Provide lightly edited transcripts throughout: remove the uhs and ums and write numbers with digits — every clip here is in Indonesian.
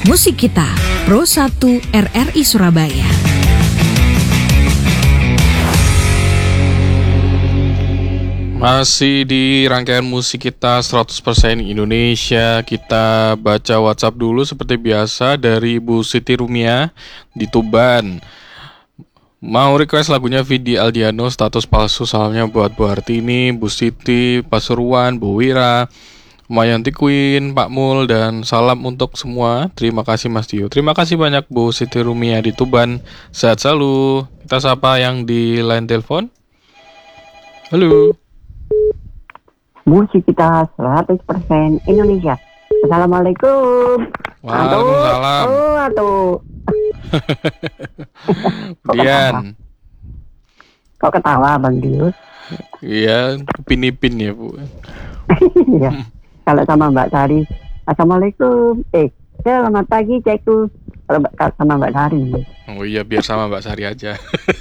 Musik Kita, Pro 1 RRI Surabaya. Masih di rangkaian musik kita 100% Indonesia. Kita baca WhatsApp dulu seperti biasa dari Ibu Siti Rumia di Tuban. Mau request lagunya Vidi Aldiano, Status Palsu. Salamnya buat Bu Hartini, Bu Siti, Pasuruan, Bu Wira, Mayanti Queen, Pak Mul, dan salam untuk semua. Terima kasih Mas Dio. Terima kasih banyak Bu Siti Rumia di Tuban. Sehat selalu. Kita sapa yang di line telepon. Halo. Musik Kita 100% Indonesia. Assalamualaikum. Waalaikumsalam. Atuh. Dian. Kok ketawa Bang Dius? Iya, upin-ipin ya Bu. Iya. Kalau sama Mbak Sari, Assalamualaikum. Selamat pagi Ceku. Kalau sama Mbak Sari. Oh iya, biar sama Mbak Sari aja.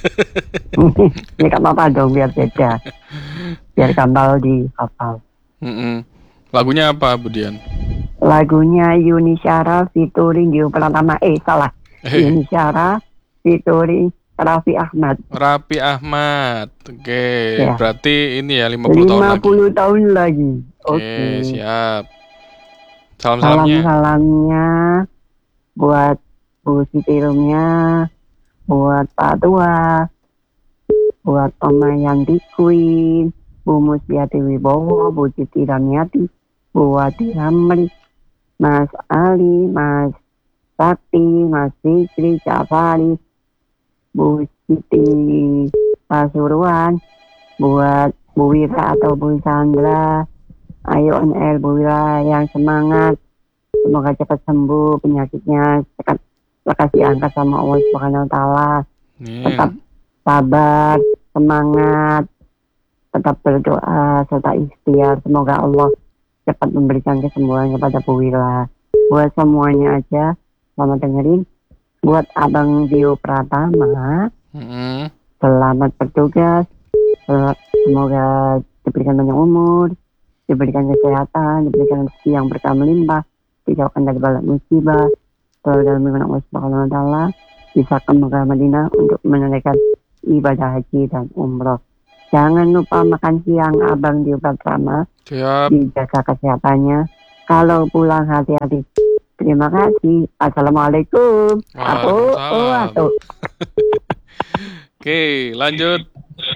Ini gak apa-apa dong, biar beda. Biar gampang di hafal. Lagunya apa Bu Dian? Lagunya Yuni Syara featuring Dio Pratama. Salah. Yuni Syara featuring Raffi Ahmad. Raffi Ahmad. Oke, Ya. Berarti ini ya 50 tahun lagi. 50 tahun lagi. Oke, siap. Salam-salamnya. Salam-salamnya buat Bu Siti Rumia, buat Pak Tua, buat Oma Yanti Queen, Bu Musbiati Wibowo, Bu Siti Damiati, Bu Wati Ramli, Mas Ali, Mas Sakti, Mas Fikri Jafari, Bu Siti Pasuruan, buat Bu Wira atau Bu Sandra. Ayo NL Bu Wira yang semangat, semoga cepat sembuh penyakitnya, lekas diangkat sama Allah Subhanahu Wa Taala. Tetap sabar, semangat, tetap berdoa serta ikhtiar, semoga Allah cepat memberikan kesembuhan kepada Bu Wira. Buat semuanya aja, selamat dengerin. Buat Abang Dio Pratama, selamat bertugas, semoga diberikan banyak umur, diberikan kesehatan, diberikan rezeki yang berkah melimpah, dijauhkan dari bala musibah, selalu dalam lindungan Allah Subhanahu Wa Taala, bisa ke Mekah Madinah untuk menunaikan ibadah haji dan umroh. Jangan lupa makan siang Abang Dio Pratama, dijaga kesehatannya. Kalau pulang hati-hati. Terima kasih. Assalamualaikum. Atuh. Oke, lanjut.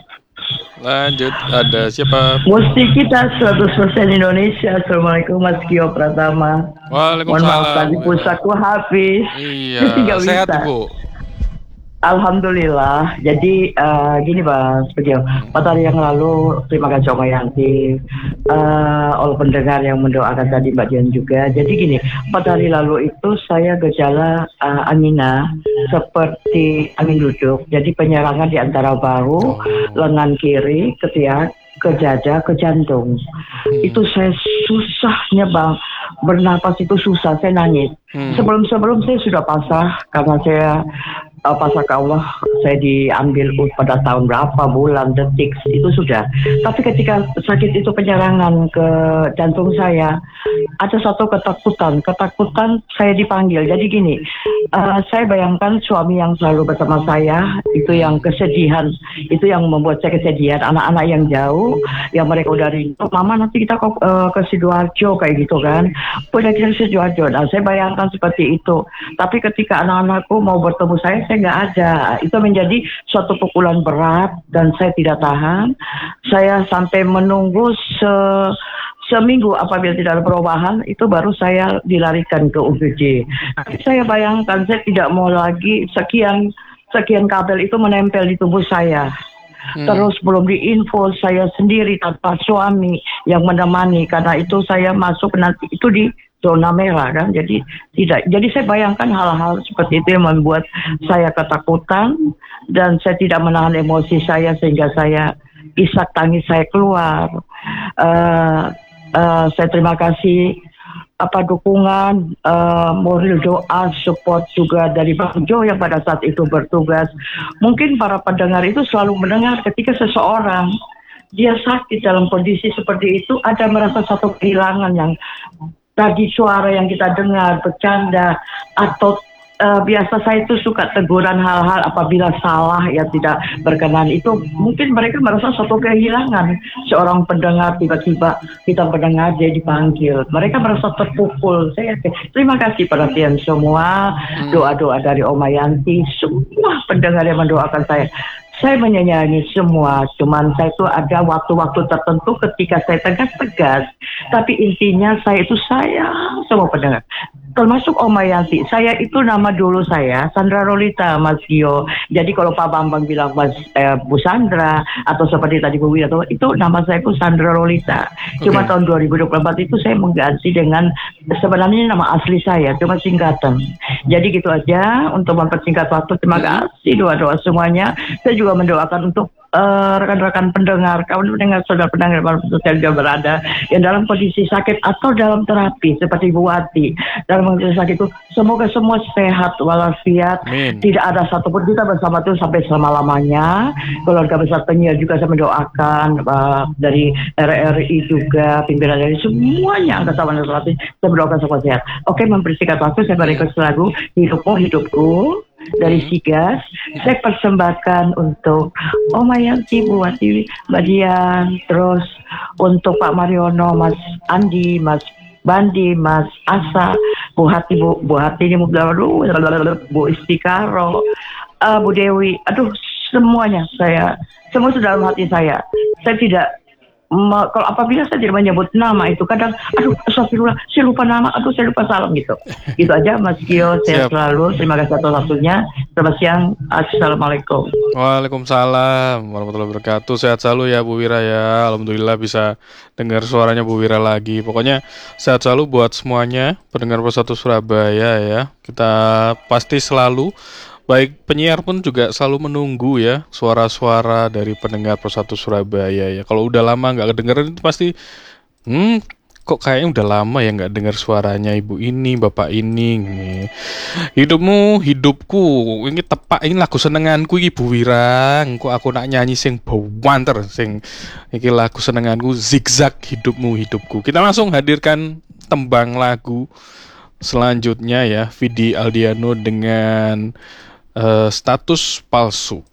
Ada siapa? Musik Kita 100% Indonesia. Assalamualaikum Mas Kio Pratama. Waalaikumsalam. Mohon maaf tadi pulsaku habis. Iya, sehat Bu. Alhamdulillah. Jadi gini Mas Kio, 4 hari yang lalu terima kasih Oma Yanti, all pendengar yang mendoakan tadi Mbak Dian juga. Jadi gini, 4 hari lalu itu saya gejala angina seperti angin duduk. Jadi penyerangan di antara bahu, lengan kiri, ketiak, ke dada, ke jantung. Itu saya susahnya Bang, bernapas itu susah, saya nangis. Sebelum saya sudah pasrah karena saya pasrah ke Allah, saya diambil pada tahun berapa, bulan, detik, itu sudah. Tapi ketika sakit itu penyerangan ke jantung saya, ada satu ketakutan saya dipanggil. Jadi gini, saya bayangkan suami yang selalu bersama saya, itu yang kesedihan, itu yang membuat saya kesedihan. Anak-anak yang jauh, yang mereka udah rindu, mama nanti kita ke Sidoarjo kayak gitu kan, udah kita ke Sidoarjo. Nah saya bayangkan seperti itu. Tapi ketika anak-anakku mau bertemu saya nggak ada. Itu menjadi suatu pukulan berat dan saya tidak tahan. Saya sampai menunggu seminggu apabila tidak ada perubahan, itu baru saya dilarikan ke UGD. Saya bayangkan saya tidak mau lagi sekian kabel itu menempel di tubuh saya. Terus belum diinfo saya sendiri tanpa suami yang menemani, karena itu saya masuk nanti itu di zona merah kan, jadi saya bayangkan hal-hal seperti itu yang membuat saya ketakutan dan saya tidak menahan emosi saya sehingga saya isak tangis saya keluar. Saya terima kasih dukungan, moral, doa, support juga dari Bang Jo yang pada saat itu bertugas. Mungkin para pendengar itu selalu mendengar ketika seseorang dia sakit dalam kondisi seperti itu, ada merasa satu kehilangan yang tadi suara yang kita dengar, bercanda, atau biasa saya itu suka teguran hal-hal apabila salah ya tidak berkenan. Itu mungkin mereka merasa suatu kehilangan. Seorang pendengar tiba-tiba kita mendengar dia dipanggil. Mereka merasa terpukul. Saya terima kasih perhatian semua, doa-doa dari Oma Yanti, semua pendengar yang mendoakan saya. Saya menyanyi semua, cuman saya itu ada waktu-waktu tertentu ketika saya tegas-tegas. Tapi intinya saya itu sayang semua pendengar. Termasuk Oma Yanti. Saya itu nama dulu saya Sandra Rolita, Mas Gio. Jadi kalau Pak Bambang bilang Bu Sandra, atau seperti tadi Bu Wira, itu nama saya itu Sandra Rolita. Cuma tahun 2024 itu saya mengganti dengan sebenarnya nama asli saya, cuma singkatan. Jadi gitu aja untuk mempersingkat waktu. Terima kasih doa-doa semuanya. Saya juga mendoakan untuk rekan-rekan pendengar, kawan pendengar, saudara pendengar sosial juga berada yang dalam kondisi sakit atau dalam terapi seperti Bu Wati. Dalam kondisi sakit itu semoga semua sehat walafiat. Tidak ada satupun, kita bersama itu sampai selama-lamanya. Keluarga besar penyiar juga saya mendoakan, dari RRI juga, pimpinan dari semuanya angkatan legislatif, saya mendoakan semua sehat. Oke, mempersingkat waktu, saya berikan lagu Hidupmu Hidupku dari Sigas. Saya persembahkan untuk Oma Yanti, Bu Wati, Mbak Dian, terus untuk Pak Mariono, Mas Andi, Mas Bandi, Mas Asa, Bu Hati, Bu Hati ini Bu Istikaro, Bu Dewi, aduh semuanya semua sudah dalam hati saya. Saya tidak kalau apabila saya tidak menyebut nama itu kadang astagfirullah, saya lupa nama, saya lupa salam gitu. Gitu aja Mas Gio, sehat selalu. Terima kasih atas waktunya. Selamat siang. Assalamualaikum. Waalaikumsalam warahmatullahi wabarakatuh. Sehat selalu ya Bu Wira ya. Alhamdulillah bisa dengar suaranya Bu Wira lagi. Pokoknya sehat selalu buat semuanya pendengar Persatu Surabaya ya. Kita pasti selalu, baik penyiar pun juga selalu menunggu ya suara-suara dari pendengar Persatu Surabaya ya. Kalau udah lama nggak kedengeran itu pasti kok kayaknya udah lama ya nggak dengar suaranya ibu ini, bapak ini. Hidupmu hidupku, ini tepak, ini lagu senenganku iki Bu Wira. Kok aku nak nyanyi sing bawanter, sing iki lagu senenganku, Zigzag Hidupmu Hidupku. Kita langsung hadirkan tembang lagu selanjutnya ya, Vidi Aldiano dengan Status Palsu.